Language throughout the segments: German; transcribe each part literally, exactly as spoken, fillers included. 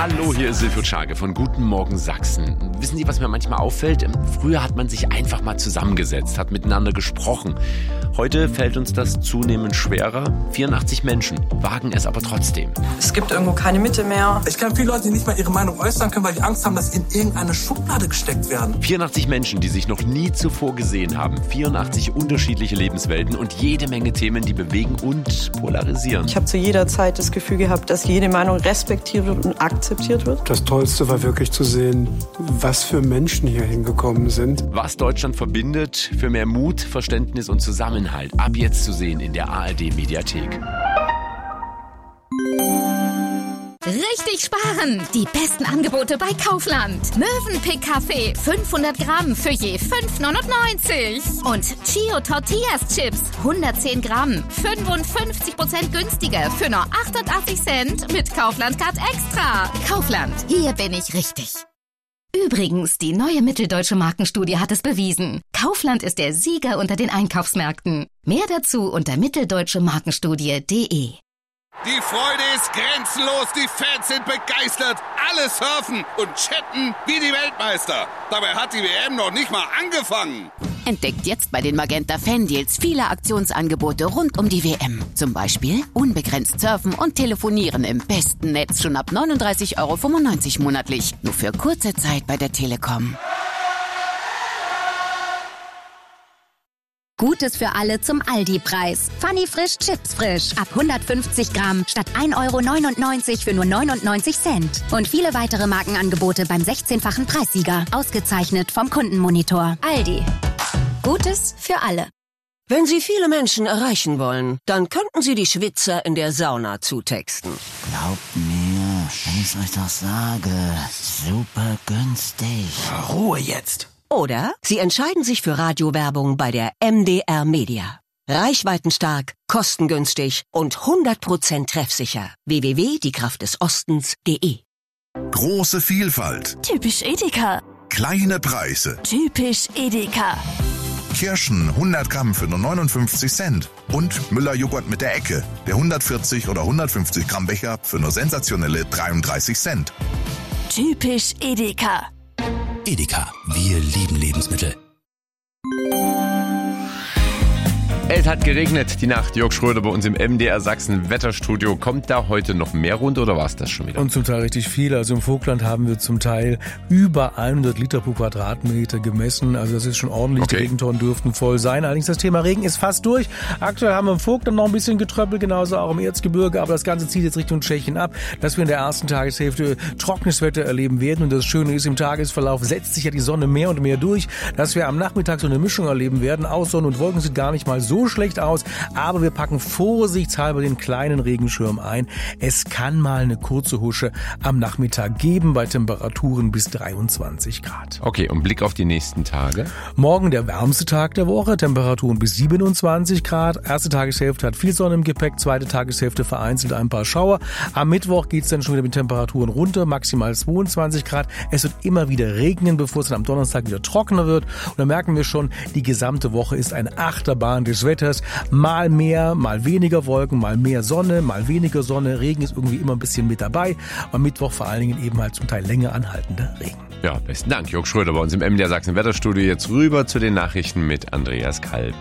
Hallo, hier ist Silvio Czage von Guten Morgen Sachsen. Wissen Sie, was mir manchmal auffällt? Früher hat man sich einfach mal zusammengesetzt, hat miteinander gesprochen. Heute fällt uns das zunehmend schwerer. vierundachtzig Menschen wagen es aber trotzdem. Es gibt irgendwo keine Mitte mehr. Ich kenne viele Leute, die nicht mal ihre Meinung äußern können, weil die Angst haben, dass sie in irgendeine Schublade gesteckt werden. vierundachtzig Menschen, die sich noch nie zuvor gesehen haben. vierundachtzig unterschiedliche Lebenswelten und jede Menge Themen, die bewegen und polarisieren. Ich habe zu jeder Zeit das Gefühl gehabt, dass jede Meinung respektiert wird und akzeptiert wird. Das Tollste war wirklich zu sehen, was für Menschen hier hingekommen sind. Was Deutschland verbindet, für mehr Mut, Verständnis und Zusammenhalt. Ab jetzt zu sehen in der A R D-Mediathek. Richtig sparen! Die besten Angebote bei Kaufland. Mövenpick Kaffee fünfhundert Gramm für je fünf neunundneunzig. Und Chio Tortillas Chips hundertzehn Gramm, fünfundfünfzig Prozent günstiger für nur achtundachtzig Cent mit Kaufland Card Extra. Kaufland, hier bin ich richtig. Übrigens, die neue Mitteldeutsche Markenstudie hat es bewiesen. Kaufland ist der Sieger unter den Einkaufsmärkten. Mehr dazu unter mitteldeutsche markenstudie punkt de. Die Freude ist grenzenlos, die Fans sind begeistert, alle surfen und chatten wie die Weltmeister. Dabei hat die W M noch nicht mal angefangen. Entdeckt jetzt bei den Magenta Fan Deals viele Aktionsangebote rund um die W M. Zum Beispiel unbegrenzt surfen und telefonieren im besten Netz schon ab neununddreißig Euro fünfundneunzig monatlich. Nur für kurze Zeit bei der Telekom. Gutes für alle zum Aldi-Preis. Funny Frisch Chips Frisch. Ab hundertfünfzig Gramm statt ein Euro neunundneunzig für nur neunundneunzig Cent. Und viele weitere Markenangebote beim sechzehnfachen Preissieger. Ausgezeichnet vom Kundenmonitor. Aldi. Gutes für alle. Wenn Sie viele Menschen erreichen wollen, dann könnten Sie die Schwitzer in der Sauna zutexten. Glaubt mir, wenn ich euch doch sage, super günstig. Ruhe jetzt. Oder Sie entscheiden sich für Radiowerbung bei der M D R Media. Reichweitenstark, kostengünstig und hundert Prozent treffsicher. w w w punkt die kraft des ostens punkt de. Große Vielfalt. Typisch Edeka. Kleine Preise. Typisch Edeka. Kirschen hundert Gramm für nur neunundfünfzig Cent. Und Müller-Joghurt mit der Ecke. Der hundertvierzig oder hundertfünfzig Gramm Becher für nur sensationelle dreiunddreißig Cent. Typisch Edeka. Edeka, wir lieben Lebensmittel. Es hat geregnet die Nacht. Jörg Schröder bei uns im M D R Sachsen Wetterstudio. Kommt da heute noch mehr runter oder war es das schon wieder? Und zum Teil richtig viel. Also im Vogtland haben wir zum Teil über hundert Liter pro Quadratmeter gemessen. Also das ist schon ordentlich. Okay. Die Regentonnen dürften voll sein. Allerdings das Thema Regen ist fast durch. Aktuell haben wir im Vogtland noch ein bisschen getröppelt, genauso auch im Erzgebirge. Aber das Ganze zieht jetzt Richtung Tschechien ab, dass wir in der ersten Tageshälfte trockenes Wetter erleben werden. Und das Schöne ist, im Tagesverlauf setzt sich ja die Sonne mehr und mehr durch, dass wir am Nachmittag so eine Mischung erleben werden. Aus Sonne und Wolken sieht gar nicht mal so schlecht aus, aber wir packen vorsichtshalber den kleinen Regenschirm ein. Es kann mal eine kurze Husche am Nachmittag geben bei Temperaturen bis dreiundzwanzig Grad. Okay, und Blick auf die nächsten Tage. Morgen der wärmste Tag der Woche, Temperaturen bis siebenundzwanzig Grad. Erste Tageshälfte hat viel Sonne im Gepäck, zweite Tageshälfte vereinzelt ein paar Schauer. Am Mittwoch geht es dann schon wieder mit Temperaturen runter, maximal zweiundzwanzig Grad. Es wird immer wieder regnen, bevor es dann am Donnerstag wieder trockener wird. Und da merken wir schon, die gesamte Woche ist eine Achterbahn des Wetters. Mal mehr, mal weniger Wolken, mal mehr Sonne, mal weniger Sonne. Regen ist irgendwie immer ein bisschen mit dabei. Am Mittwoch vor allen Dingen eben halt zum Teil länger anhaltender Regen. Ja, besten Dank. Jörg Schröder bei uns im M D R Sachsen Wetterstudio. Jetzt rüber zu den Nachrichten mit Andreas Kalb.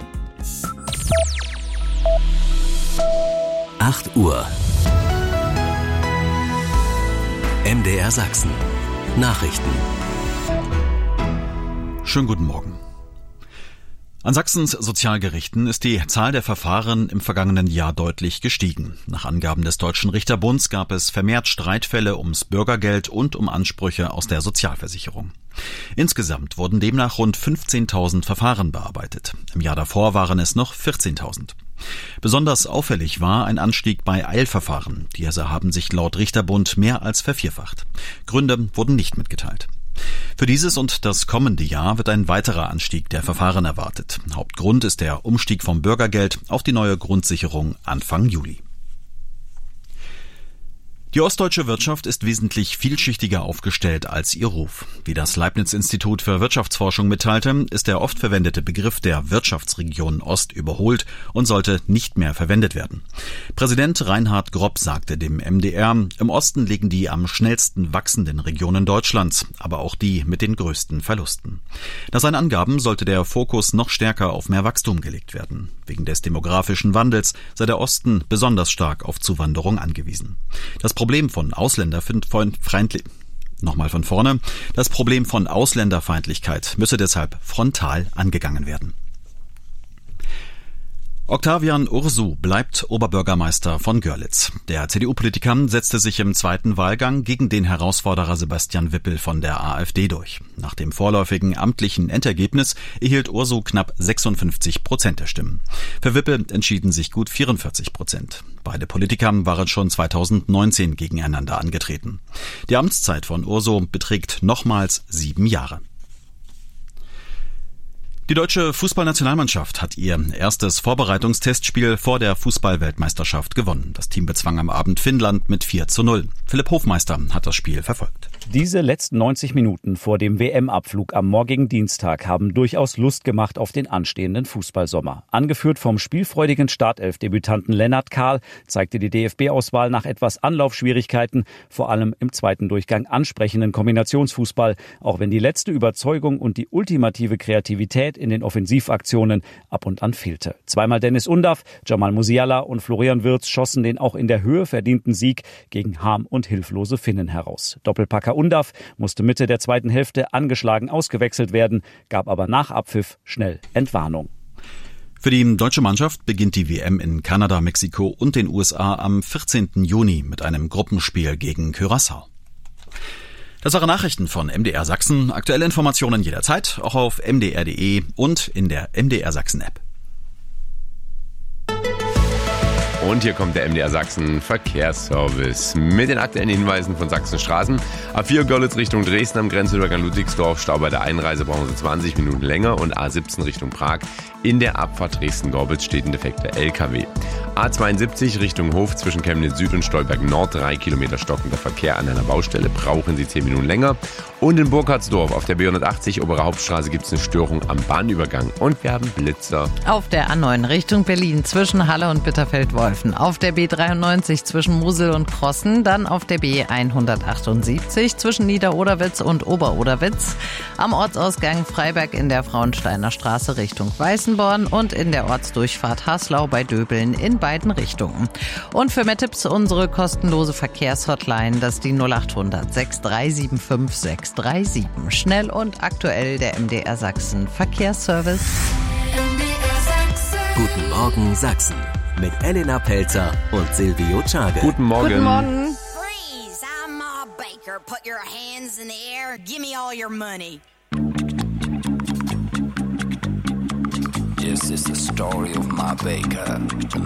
acht Uhr. M D R Sachsen. Nachrichten. Schönen guten Morgen. An Sachsens Sozialgerichten ist die Zahl der Verfahren im vergangenen Jahr deutlich gestiegen. Nach Angaben des Deutschen Richterbunds gab es vermehrt Streitfälle ums Bürgergeld und um Ansprüche aus der Sozialversicherung. Insgesamt wurden demnach rund fünfzehntausend Verfahren bearbeitet. Im Jahr davor waren es noch vierzehntausend. Besonders auffällig war ein Anstieg bei Eilverfahren. Diese haben sich laut Richterbund mehr als vervierfacht. Gründe wurden nicht mitgeteilt. Für dieses und das kommende Jahr wird ein weiterer Anstieg der Verfahren erwartet. Hauptgrund ist der Umstieg vom Bürgergeld auf die neue Grundsicherung Anfang Juli. Die ostdeutsche Wirtschaft ist wesentlich vielschichtiger aufgestellt als ihr Ruf. Wie das Leibniz-Institut für Wirtschaftsforschung mitteilte, ist der oft verwendete Begriff der Wirtschaftsregion Ost überholt und sollte nicht mehr verwendet werden. Präsident Reinhard Grob sagte dem M D R, im Osten liegen die am schnellsten wachsenden Regionen Deutschlands, aber auch die mit den größten Verlusten. Nach seinen Angaben sollte der Fokus noch stärker auf mehr Wachstum gelegt werden. Wegen des demografischen Wandels sei der Osten besonders stark auf Zuwanderung angewiesen. Das Problem von Ausländerfeindlichkeit, nochmal von vorne, das Problem von Ausländerfeindlichkeit müsse deshalb frontal angegangen werden. Octavian Ursu bleibt Oberbürgermeister von Görlitz. Der C D U-Politiker setzte sich im zweiten Wahlgang gegen den Herausforderer Sebastian Wippel von der AfD durch. Nach dem vorläufigen amtlichen Endergebnis erhielt Ursu knapp sechsundfünfzig Prozent der Stimmen. Für Wippel entschieden sich gut vierundvierzig Prozent. Beide Politiker waren schon zweitausendneunzehn gegeneinander angetreten. Die Amtszeit von Ursu beträgt nochmals sieben Jahre. Die deutsche Fußballnationalmannschaft hat ihr erstes Vorbereitungstestspiel vor der Fußball-Weltmeisterschaft gewonnen. Das Team bezwang am Abend Finnland mit vier zu null. Philipp Hofmeister hat das Spiel verfolgt. Diese letzten neunzig Minuten vor dem W M-Abflug am morgigen Dienstag haben durchaus Lust gemacht auf den anstehenden Fußballsommer. Angeführt vom spielfreudigen Startelf-Debütanten Lennart Kahl zeigte die D F B-Auswahl nach etwas Anlaufschwierigkeiten, vor allem im zweiten Durchgang ansprechenden Kombinationsfußball, auch wenn die letzte Überzeugung und die ultimative Kreativität in den Offensivaktionen ab und an fehlte. Zweimal Dennis Undaff, Jamal Musiala und Florian Wirtz schossen den auch in der Höhe verdienten Sieg gegen Harm und hilflose Finnen heraus. Doppelpacker Undaff musste Mitte der zweiten Hälfte angeschlagen ausgewechselt werden, gab aber nach Abpfiff schnell Entwarnung. Für die deutsche Mannschaft beginnt die W M in Kanada, Mexiko und den U S A am vierzehnten Juni mit einem Gruppenspiel gegen Curaçao. Das waren Nachrichten von M D R Sachsen. Aktuelle Informationen jederzeit, auch auf m d r punkt d e und in der M D R Sachsen App. Und hier kommt der M D R Sachsen Verkehrsservice mit den aktuellen Hinweisen von Sachsen Straßen. A vier Görlitz Richtung Dresden am Grenzübergang Ludwigsdorf. Stau bei der Einreise, brauchen Sie zwanzig Minuten länger. Und A siebzehn Richtung Prag. In der Abfahrt Dresden-Gorbitz steht ein defekter L K W. A zweiundsiebzig Richtung Hof zwischen Chemnitz Süd und Stolberg Nord. Drei Kilometer stockender Verkehr an einer Baustelle. Brauchen Sie zehn Minuten länger. Und in Burkhardsdorf auf der B hundertachtzig Obere Hauptstraße gibt es eine Störung am Bahnübergang. Und wir haben Blitzer. Auf der A neun Richtung Berlin zwischen Halle und Bitterfeld-Wolfen. Auf der B dreiundneunzig zwischen Mosel und Krossen. Dann auf der B hundertachtundsiebzig zwischen Niederoderwitz und Oberoderwitz. Am Ortsausgang Freiberg in der Frauensteiner Straße Richtung Weißenborn. Und in der Ortsdurchfahrt Haslau bei Döbeln in beiden Richtungen. Und für mehr Tipps unsere kostenlose Verkehrshotline, das ist die null acht hundert sechs drei sieben fünf sechs drei sieben. Schnell und aktuell der M D R Sachsen Verkehrsservice. Guten Morgen Sachsen mit Elena Pelzer und Silvio Czage. Guten Morgen. Guten Morgen. Freeze, I'm Ma Baker. Put your hands in the air. Give me all your money. This is the story of Ma Baker.